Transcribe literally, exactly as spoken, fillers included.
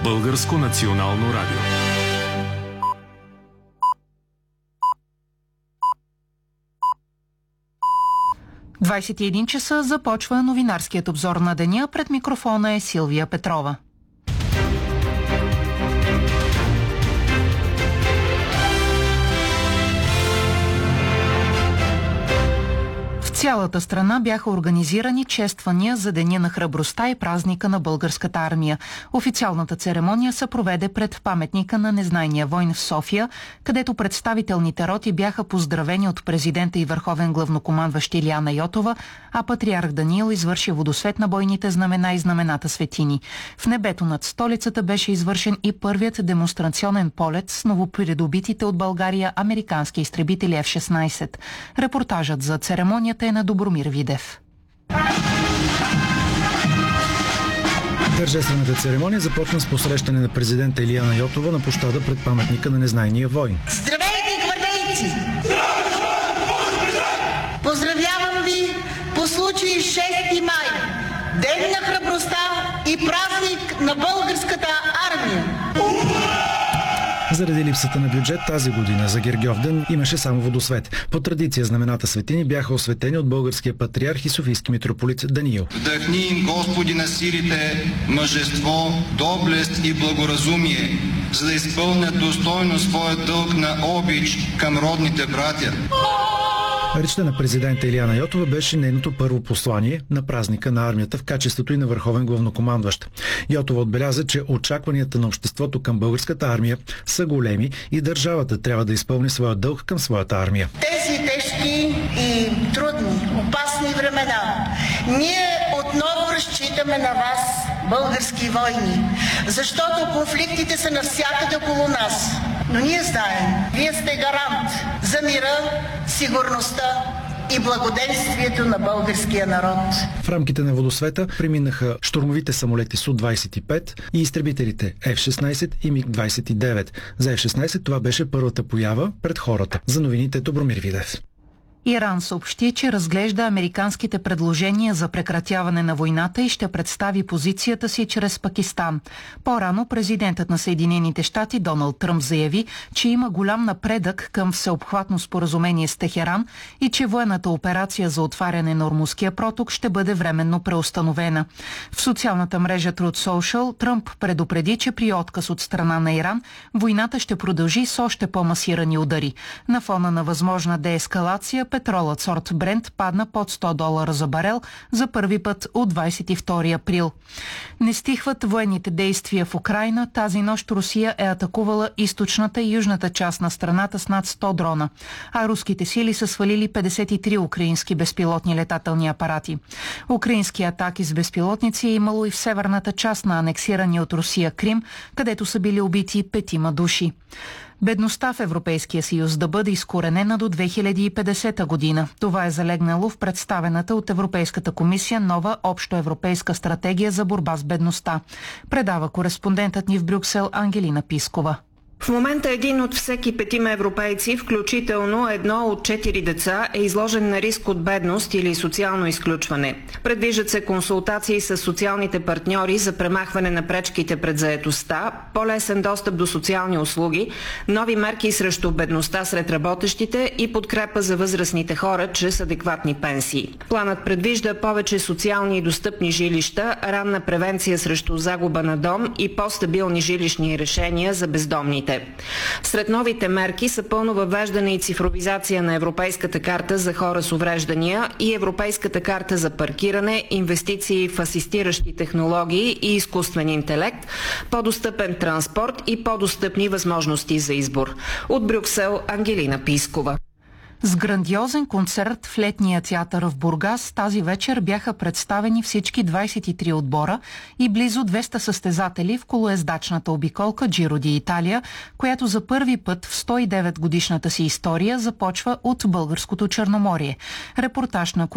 Българско национално радио. двадесет и един часа започва новинарският обзор на деня. Пред микрофона е Силвия Петрова. В цялата страна бяха организирани чествания за Деня на храбростта и празника на българската армия. Официалната церемония се проведе пред паметника на незнайния войн в София, където представителните роти бяха поздравени от президента и върховен главнокомандващ Илияна Йотова, а патриарх Даниил извърши водосвет на бойните знамена и знамената светини. В небето над столицата беше извършен и първият демонстрационен полет с новопридобитите от България американски изтребители Еф шестнадесет. Репортажът за церемонията е на Добромир Видев. Тържествената церемония започна с посрещане на президента Илияна Йотова на площада пред паметника на незнайния войн. Здравейте, гвардейци! Поздравявам ви по случай шести май, Ден на храбростта и празник на българската армия. Заради липсата на бюджет тази година за Гергьовден имаше само водосвет. По традиция знамената светини бяха осветени от българския патриарх и софийски митрополит Даниил. Вдъхни им, Господи, на силите мъжество, доблест и благоразумие, за да изпълнят достойно своя дълг на обич към родните братя. Речта на президента Илияна Йотова беше нейното първо послание на празника на армията в качеството и на върховен главнокомандващ. Йотова отбеляза, че очакванията на обществото към българската армия са големи и държавата трябва да изпълни своя дълг към своята армия. Тези тежки и трудни, опасни времена, ние отново разчитаме на вас, български войни, защото конфликтите са навсякъде около нас. Но ние знаем, вие сте гарант за мира, сигурността и благоденствието на българския народ. В рамките на водосвета преминаха щурмовите самолети Су двадесет и пет и изтребителите Еф шестнадесет и Миг двадесет и девет. За Еф шестнадесет това беше първата поява пред хората. За новините Добромир Видев. Иран съобщи, че разглежда американските предложения за прекратяване на войната и ще представи позицията си чрез Пакистан. По-рано президентът на Съединените щати Доналд Тръмп заяви, че има голям напредък към всеобхватно споразумение с Техеран и че военната операция за отваряне на Ормузския проток ще бъде временно преустановена. В социалната мрежа Truth Social Тръмп предупреди, че при отказ от страна на Иран войната ще продължи с още по-масирани удари. На фона на възможна деескалация петролът сорт Брент падна под сто долара за барел за първи път от двадесет и втори април. Не стихват военните действия в Украйна. Тази нощ Русия е атакувала източната и южната част на страната с над сто дрона, а руските сили са свалили петдесет и три украински безпилотни летателни апарати. Украински атаки с безпилотници е имало и в северната част на анексирания от Русия Крим, където са били убити петима души. Бедността в Европейския съюз да бъде изкоренена до две хиляди и петдесета година. Това е залегнало в представената от Европейската комисия нова общоевропейска стратегия за борба с бедността. Предава кореспондентът ни в Брюксел Ангелина Пискова. В момента един от всеки петима европейци, включително едно от четири деца, е изложен на риск от бедност или социално изключване. Предвиждат се консултации с социалните партньори за премахване на пречките пред заетостта, по-лесен достъп до социални услуги, нови мерки срещу бедността сред работещите и подкрепа за възрастните хора чрез адекватни пенсии. Планът предвижда повече социални и достъпни жилища, ранна превенция срещу загуба на дом и по-стабилни жилищни решения за бездомните. Сред новите мерки са пълно въвеждане и цифровизация на Европейската карта за хора с увреждания и Европейската карта за паркиране, инвестиции в асистиращи технологии и изкуствен интелект, по-достъпен транспорт и по-достъпни възможности за избор. От Брюксел Ангелина Пискова. С грандиозен концерт в летния театър в Бургас тази вечер бяха представени всички двадесет и три отбора и близо двеста състезатели в колоездачната обиколка Джиро ди Италия, която за първи път в сто и девет годишната си история започва от българското Черноморие. Репортаж на